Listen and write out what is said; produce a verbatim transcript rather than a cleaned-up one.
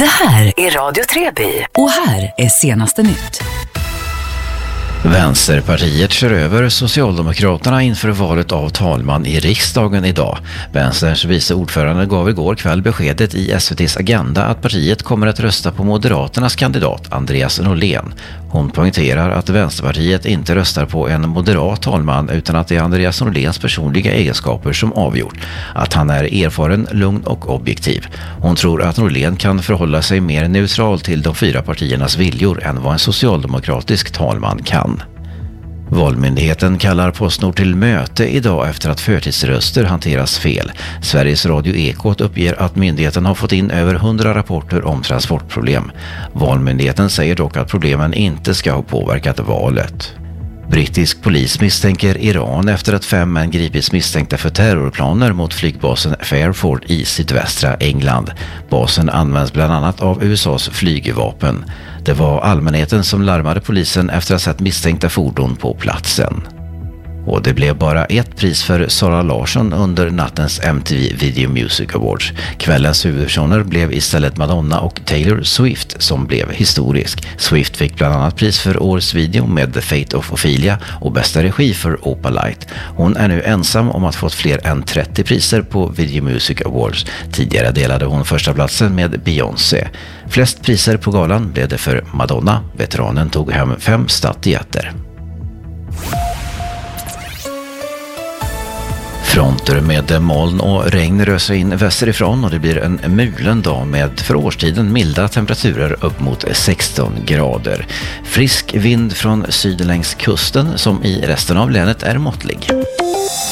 Det här är Radio Treby och här är senaste nytt. Vänsterpartiet kör över Socialdemokraterna inför valet av talman i riksdagen idag. Vänsterns vice ordförande gav igår kväll beskedet i S V T:s Agenda att partiet kommer att rösta på Moderaternas kandidat Andreas Norlén. Hon poängterar att Vänsterpartiet inte röstar på en moderat talman utan att det är Andreas Norléns personliga egenskaper som avgjort. Att han är erfaren, lugn och objektiv. Hon tror att Norlén kan förhålla sig mer neutral till de fyra partiernas viljor än vad en socialdemokratisk talman kan. Valmyndigheten kallar Postnord till möte idag efter att förtidsröster hanteras fel. Sveriges Radio Ekot uppger att myndigheten har fått in över hundra rapporter om transportproblem. Valmyndigheten säger dock att problemen inte ska ha påverkat valet. Brittisk polis misstänker Iran efter att fem män gripits misstänkta för terrorplaner mot flygbasen Fairford i sydvästra England. Basen används bland annat av U S A:s flygvapen. Det var allmänheten som larmade polisen efter att ha sett misstänkta fordon på platsen. Och det blev bara ett pris för Sara Larsson under nattens M T V Video Music Awards. Kvällens huvudpersoner blev istället Madonna och Taylor Swift som blev historisk. Swift fick bland annat pris för årets video med The Fate of Ophelia och bästa regi för Opalite. Hon är nu ensam om att fått fler än trettio priser på Video Music Awards. Tidigare delade hon första platsen med Beyoncé. Flest priser på galan blev det för Madonna. Veteranen tog hem fem statyetter. Fronter med moln och regn rör sig in västerifrån och det blir en mulen dag med för årstiden milda temperaturer upp mot sexton grader. Frisk vind från syd längs kusten som i resten av länet är måttlig.